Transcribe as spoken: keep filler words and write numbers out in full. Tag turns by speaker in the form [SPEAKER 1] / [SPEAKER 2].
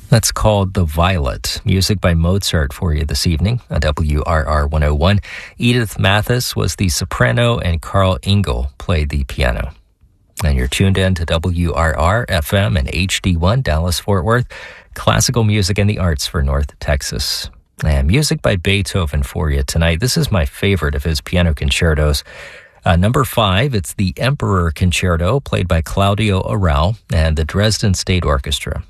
[SPEAKER 1] That's called The Violet. Music by Mozart for you this evening on W R R one oh one. Edith Mathis was the soprano and Carl Engel played the piano. And you're tuned in to W R R F M and H D one, Dallas-Fort Worth. Classical music and the arts for North Texas. And music by Beethoven for you tonight. This is my favorite of his piano concertos. Uh, number five, it's the Emperor Concerto, played by Claudio Arrau and the Dresden State Orchestra.